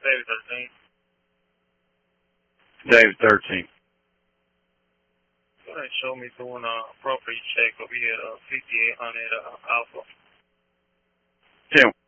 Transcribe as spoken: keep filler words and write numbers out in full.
David thirteen. David thirteen. Go ahead and show me doing a property check over here at uh, fifty-eight hundred uh, Alpha. Tim.